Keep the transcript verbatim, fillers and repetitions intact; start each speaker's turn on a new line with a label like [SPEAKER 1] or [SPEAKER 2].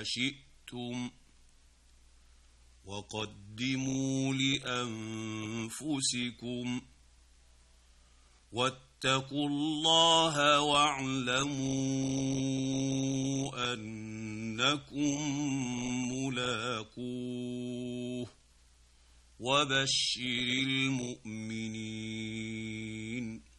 [SPEAKER 1] شئتم وقدموا لأنفسكم واتقوا الله واعلموا أنكم ملاقوه وبشر المؤمنين.